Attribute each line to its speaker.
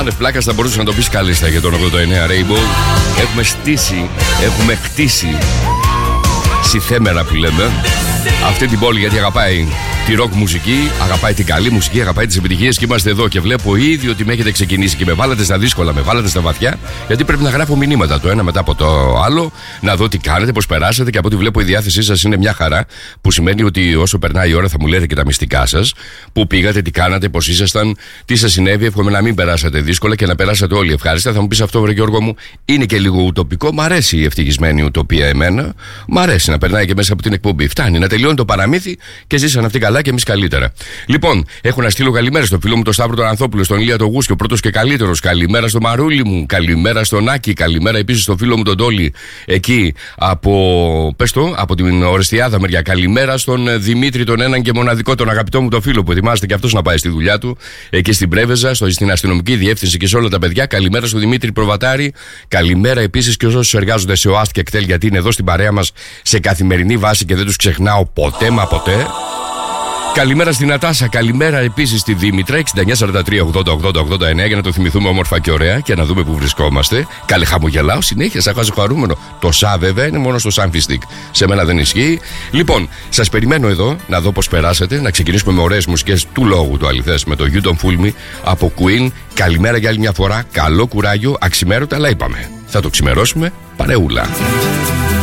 Speaker 1: κάνεις πλάκα, θα μπορούσε να το πεις καλύτερα για τον 89 Rainbow. Έχουμε στήσει, έχουμε χτίσει συθέμερα που λέμε αυτή την πόλη, γιατί αγαπάει τη ροκ μουσική, αγαπάει την καλή μουσική, αγαπάει τις επιτυχίες και είμαστε εδώ. Και βλέπω ήδη ότι με έχετε ξεκινήσει και με βάλατε στα δύσκολα, με βάλατε στα βαθιά, γιατί πρέπει να γράφω μηνύματα το ένα μετά από το άλλο, να δω τι κάνετε, πώς περάσατε. Και από ό,τι βλέπω η διάθεσή σας είναι μια χαρά, που σημαίνει ότι όσο περνάει η ώρα θα μου λέτε και τα μυστικά σας, που πήγατε, τι κάνατε, πώς ήσασταν, τι σας συνέβη. Εύχομαι να μην περάσατε δύσκολα και να περάσατε όλοι ευχάριστα. Θα μου πεις αυτό, βρε Γιώργο μου, είναι και λίγο ουτοπικό. Μ' αρέσει η ευτυχισμένη ουτοπία εμένα. Μ' αρέσει να περνάει και μέσα από την εκπομπή. Φτάνει να τελειώνει το παραμύθι και ζήσαν αυτοί καλά και εμείς καλύτερα. Λοιπόν, έχω να στείλω καλημέρα στο φίλο μου τον Σταύρο τον Ανθόπουλο, στον Ηλία τον Γούσκιο, πρώτος και καλύτερος. Καλημέρα στο Μαρούλι μου, καλημέρα στον Άκη, καλημέρα επίσης στο φίλο μου τον Τόλι, εκεί από, πες το, από την Ορεστιάδα μεριά. Καλημέρα στον Δημήτρη, τον έναν και μοναδικό, τον αγαπητό μου τον φίλο που ετοιμάζεται και αυτός να πάει στη δουλειά του, εκεί στην Πρέβεζα, στην αστυνομική διεύθυνση και σε όλα τα παιδιά. Καλημέρα στον Δημήτρη Προβατάρη. Καλημέρα επίσης και όσους εργάζονται σε ΟΑΣΤ και κτέλ, γιατί είναι εδώ στην παρέα μας σε καθημερινή βάση και δεν τους ξεχνάω ποτέ μα ποτέ. Καλημέρα στην Νατάσα, καλημέρα επίσης στη Δήμητρα, 6943-80-80-89, για να το θυμηθούμε όμορφα και ωραία και να δούμε που βρισκόμαστε. Καλή, χαμογελάω συνέχεια, σαν χαρούμενο. Το ΣΑ βέβαια είναι μόνο στο Σάμφιστικ. Σε μένα δεν ισχύει. Λοιπόν, σας περιμένω εδώ να δω πώς περάσετε, να ξεκινήσουμε με ωραίες μουσικές του λόγου του αληθές, με το You Don't Fool Me από Queen. Καλημέρα για άλλη μια φορά, καλό κουράγιο, αξιμέρωτα, αλλά είπαμε, θα το ξημερώσουμε παρεούλα.